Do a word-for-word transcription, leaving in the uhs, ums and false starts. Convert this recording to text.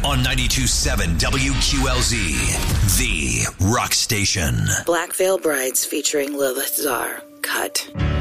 on ninety-two point seven W Q L Z, the rock station. Black Veil Brides featuring Lilith Czar. Cut.